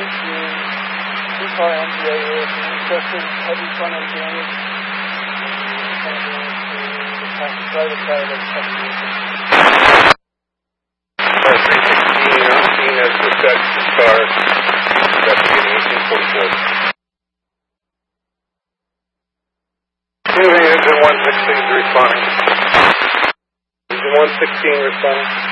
two-car MGA here, excessive heavy front-end damage, the private side of the vehicle. 316, I'm seen as dispatch to STAR, investigating 1844. Engine 116 is responding. Engine 116 responding.